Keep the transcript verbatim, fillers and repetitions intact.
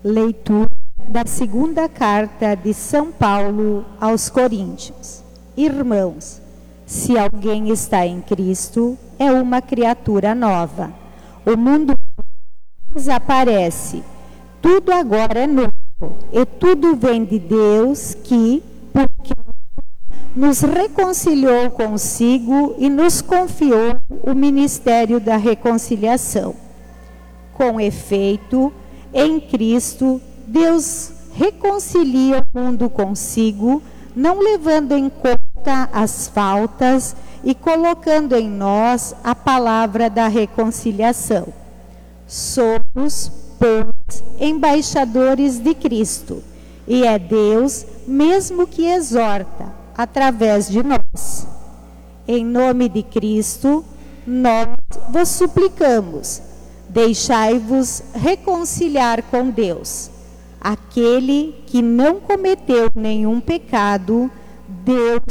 Leitura da segunda carta de São Paulo aos Coríntios. Irmãos, se alguém está em Cristo, é uma criatura nova. O mundo desaparece, tudo agora é novo, e tudo vem de Deus que, porque nos reconciliou consigo e nos confiou o ministério da reconciliação. Com efeito, em Cristo, Deus reconcilia o mundo consigo, não levando em conta as faltas e colocando em nós a palavra da reconciliação. Somos, pois, embaixadores de Cristo, e é Deus mesmo que exorta, através de nós. Em nome de Cristo, nós vos suplicamos, deixai-vos reconciliar com Deus. Aquele que não cometeu nenhum pecado, Deus